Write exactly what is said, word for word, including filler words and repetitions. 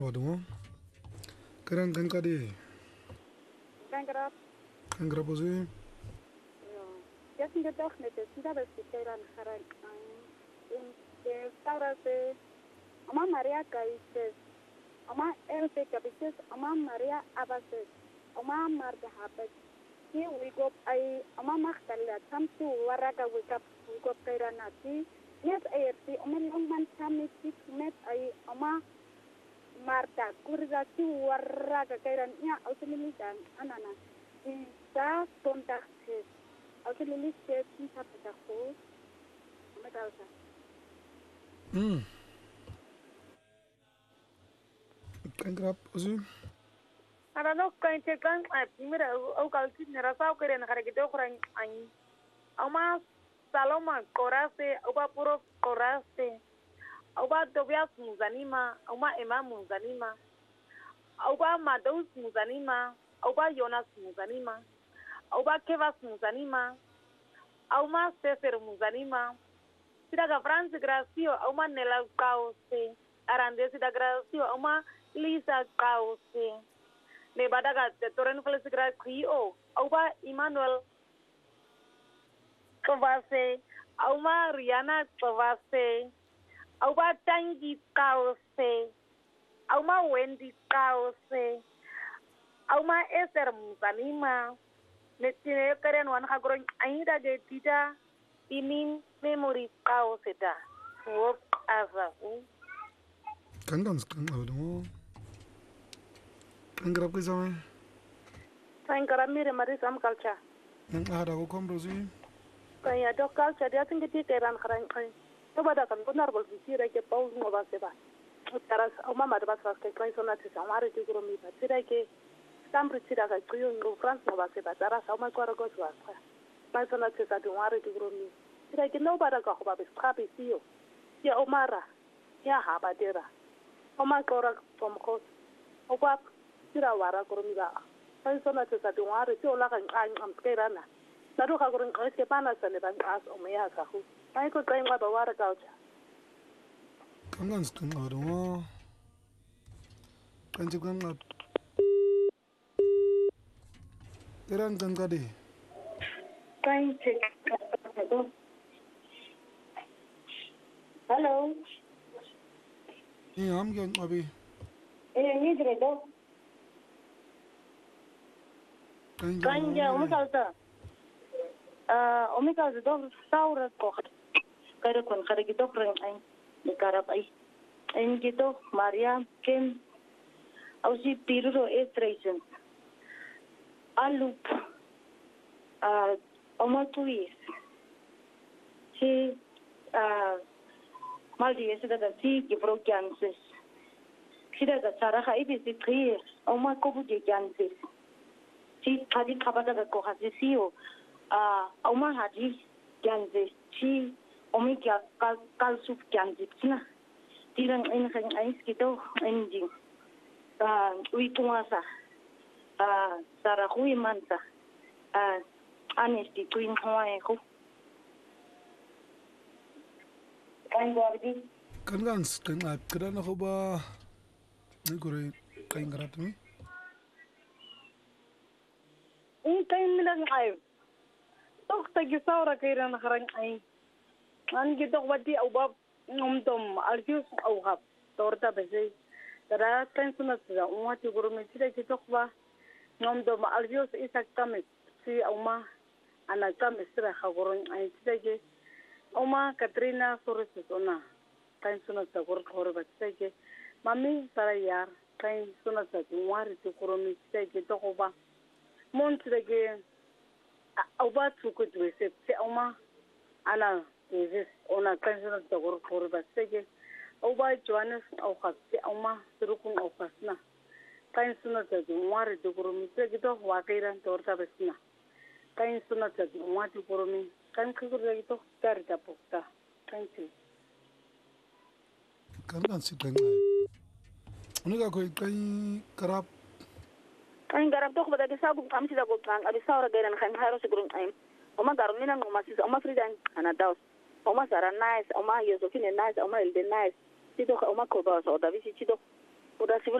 Wadumo. Kerang kan kade. Kangarap. Kangarap osi. Ya sin de doch net sin da bes keran kharan. In de saura se Ama Maria Gaises. Ama Else Cabises. Ama Maria Abases. Ama Marga Habet. Here we go I Ama Machtala Tamtu Waraga we got we got Kairanati. Yes, I see Oma Longman Tamit met I Ama Marta Kurzati Waraga Kairan Ya Automilitan Anana. Isa Tontaxes. Automilitan Tapataco. Metalsa. Hmm. Kangarap osi. Ana no kan te kan a primera au kalti nera sao kere na kare kido kran ai. Ama saloma korase au ba puro korase. Au ba tobias muzanima, au ma ema muzanima. Au ba Madaus muzanima, au ba Jonas muzanima. Au ba Kevas muzanima. Au ma Sefer muzanima. Sida ga France Gracio, au ma Nela Cause. Arande sida Gracio, au ma Lisa Cause. Ne badaga de toren felisigra krio auba Emmanuel Kovase auma Rihanna Kovase auba Tangi Kause auma Wendy Kause auma Esther Musanima ne tine karen wan hagron aida de tita imin memory Kause da wop ava u Kangans kan wadumo. Kangarap ke sama. Kangarap mire marisam culture. Nang ada ko kom rosi. Kaya do culture dia tinggi di keran kharan kai. Coba dah kan benar bol sira ke paus ngo ba seba. Taras oma ma ba sa ke kai sona ti samare ti gro mi ba sira ke tambri sira ka kuyo ngo France ngo ba seba taras oma ko ro go swa. Kai sona ti sa di ware ti gro mi. Sira ke no ba da ka ba be skapi siyo. Ya omara. Ya ha ba dera. Oma ko ra tom ko. Oba sira wara gro mi ba. Kai sona ti sa di ware ti ola kan kan am kerana. Nadu ka gurin kai ke bana sane ban as o me ya ka hu. Ai ko kai ma ba wara kaucha. Kangans kan wadumo. Kanjib kan ngap. Kerang kan kade. Kai che. Hello. Ni am kan abi. Eh ni dire do. Kanja umusalta. Ah omika do saura ko. Kare kon kare gitu kren ai. Ni karap ai. En gitu Maria Ken ausi piruro estration. Alup. Ah omatuis. Si ah maldi ese da si que brokianses. Sida da saraha ibisi tri oma kobu de janses. Si tadi kabada da ko hasisiyo. Ah, oma hadi janze chi omi kya kal kal sup janze na tirang in kan ais kito ending ah ui tuasa ah sara hui manta ah anesti tuin hoa ko kan gordi Kangans kan ngap kerana ko ba. Ni kore kangarap mi. in kain milang ay tok tagi saura kairan kharan ay an gidok wadi au bab ngomdom alfius au hab torta bese tara kan sunat da umati gurumi tida gidok ba ngomdom alfius isak kamet si au ma ana kamet sira khagurun ay tida ge au ma Katrina Soros ona kan sunat da gur khore ba tida ge mami tara yar kan sunat da umari ti gurumi tida ge to ba mon tida ge au ba tsuku twese se oma ana twese ona kanjuna tagor for ba sege au ba joanes au khapse oma surukun au khasna kain suna ta duware de gurumi sege to wa kairan torta besna kain suna ta duwate gurumi kan kugur de to tar ta pokta kain ti Kangans kan ngap. Ni ka ko kai karap. kan garab to ko da sabu am si da go kan abi saura gairan kan haro sigurun ai oma garu mina no masi oma fridan ana daos oma sara nice oma yosofine nice oma elde nice sido oma ko ba so da bisi sido udah